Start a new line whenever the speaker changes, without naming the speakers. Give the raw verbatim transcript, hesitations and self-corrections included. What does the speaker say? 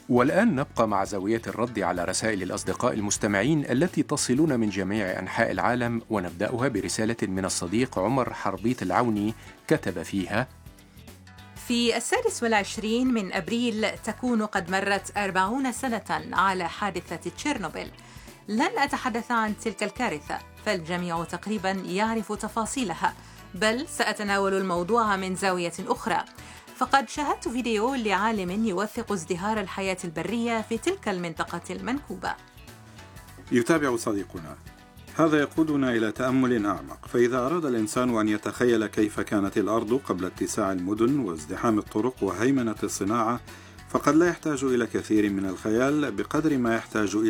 والآن نبقى مع زاوية الرد على رسائل الأصدقاء المستمعين التي تصلون من جميع أنحاء العالم، ونبدأها برسالة من الصديق عمر حربيت العوني كتب فيها:
في السادس والعشرين من أبريل تكون قد مرت أربعون سنة على حادثة تشيرنوبل. لن أتحدث عن تلك الكارثة فالجميع تقريبا يعرف تفاصيلها، بل سأتناول الموضوع من زاوية أخرى. فقد شاهدت فيديو لعالم يوثق ازدهار الحياة البرية في تلك المنطقة المنكوبة.
يتابع صديقنا: هذا يقودنا إلى تأمل أعمق. فإذا أراد الإنسان أن يتخيل كيف كانت الأرض قبل اتساع المدن وازدحام الطرق وهيمنة الصناعة، فقد لا يحتاج إلى كثير من الخيال بقدر ما يحتاج إلى